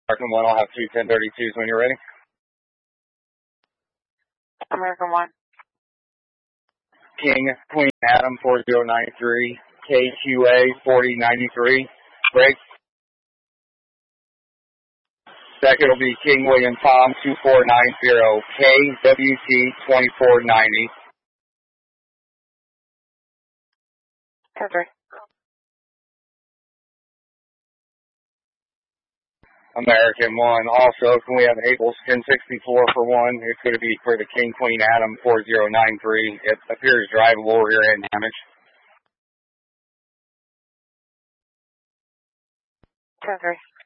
American 1, I'll have two 1032s when you're ready. American 1. King, Queen Adam 4093, KQA 4093, break. Second will be King William Tom 2490, KWT 2490. Okay. American 1. Also, can we have Abel's 1064 for 1? It's going to be for the King Queen Adam 4093. It appears drivable, rear end damage. 10-3.